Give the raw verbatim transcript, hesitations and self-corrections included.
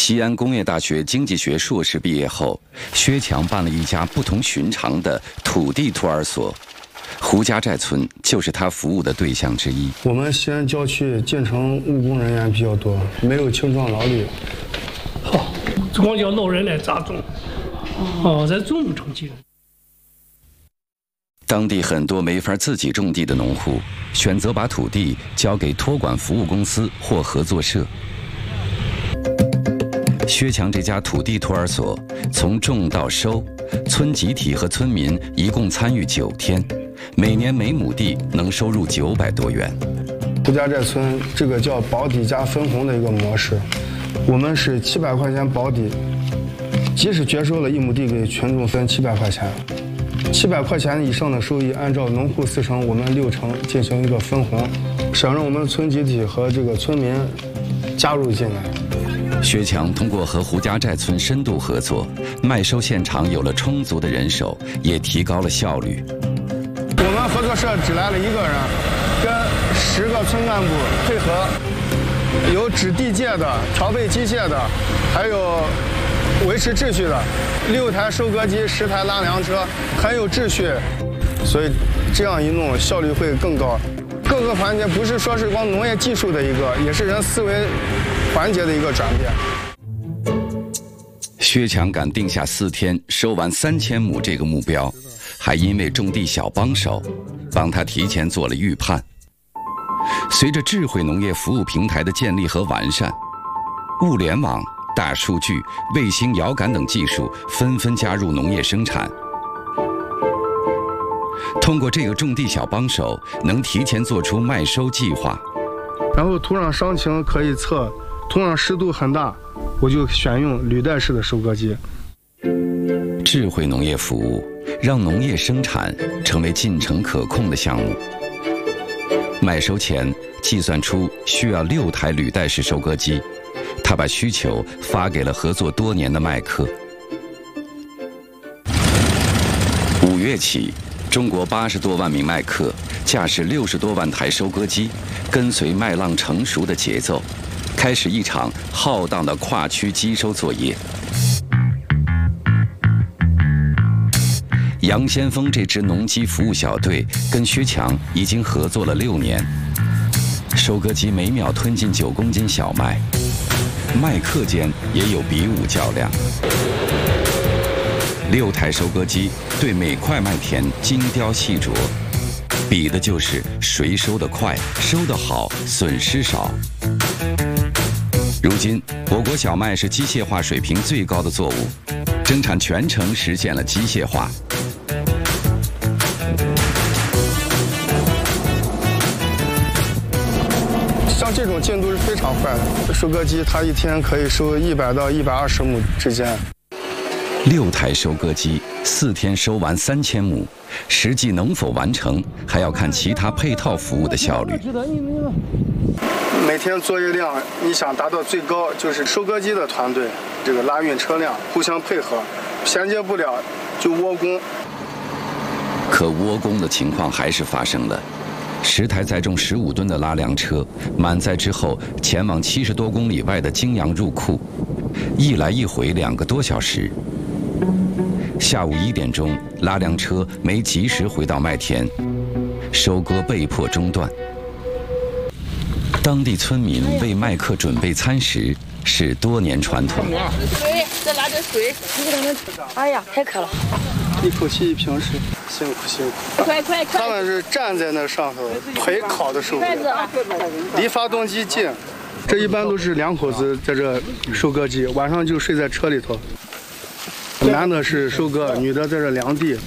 西安工业大学经济学硕士毕业后，薛强办了一家不同寻常的土地托儿所。胡家寨村就是他服务的对象之一。 我们西安郊区进城务工人员比较多，没有青壮劳力。 好，光叫老人来扎种，哦，再种成几人。 当地很多没法自己种地的农户，选择把土地交给托管服务公司或合作社。薛强这家土地托儿所从种到收，村集体和村民一共参与九天，每年每亩地能收入九百多元。 胡家寨村这个叫保底加分红的一个模式，我们是七百块钱保底，即使绝收了一亩地，给群众分七百块钱。七百块钱以上的收益，按照农户四成，我们六成进行一个分红，想让我们村集体和这个村民加入进来。 薛强通过和胡家寨村深度合作，麦收现场有了充足的人手，也提高了效率。 我们合作社只来了一个人，跟十个村干部配合，有指地界的、调配机械的，还有维持秩序的，六台收割机、十台拉粮车，很有秩序，所以这样一弄效率会更高。各个环节不是说是光农业技术的一个，也是人思维环节的一个转变。 薛强敢定下四天收完三千亩这个目标，还因为种地小帮手，帮他提前做了预判。随着智慧农业服务平台的建立和完善，物联网、大数据、卫星遥感等技术纷纷加入农业生产。通过这个种地小帮手，能提前做出麦收计划。 然后土壤伤情可以测，土壤湿度很大，我就选用履带式的收割机。 智慧农业服务让农业生产成为进程可控的项目。麦收前计算出需要六台履带式收割机，他把需求发给了合作多年的麦客。五月起，中国八十多万名麦客驾驶六十多万台收割机，跟随麦浪成熟的节奏，开始一场浩荡的跨区机收作业。杨先锋这支农机服务小队跟薛强已经合作了六年，收割机每秒吞进九公斤小麦，麦客间也有比武较量。六台收割机对每块麦田精雕细琢，比的就是谁收得快、收得好、损失少。如今，我国小麦是机械化水平最高的作物，生产全程实现了机械化。 像这种进度是非常快的，收割机它一天可以收一百到一百二十亩之间。 六台收割机四天收完三千亩，实际能否完成，还要看其他配套服务的效率。 每天作业量，你想达到最高，就是收割机的团队这个拉运车辆互相配合，衔接不了就窝工。 可窝工的情况还是发生了。十台载重十五吨的拉粮车满载之后，前往七十多公里外的泾阳入库，一来一回两个多小时。下午一点钟，拉粮车没及时回到麦田，收割被迫中断。当地村民为麦客准备餐食是多年传统。 水，再拿点水。哎呀，太渴了。 一口气一瓶水，辛苦辛苦。 快快快！ 他们是站在那上头，腿烤的收割，离发动机近。这一般都是两口子在这收割机，晚上就睡在车里头。男的是收割，女的在这量地。